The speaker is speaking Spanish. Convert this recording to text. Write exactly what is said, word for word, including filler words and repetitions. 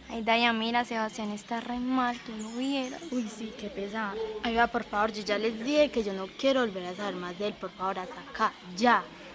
Ay, Daya, mira, Sebastián está re mal, tú no vieras. Uy, sí, qué pesar. Oiga, por favor, yo ya les dije que yo no quiero volver a saber más de él. Por favor, hasta acá, ya.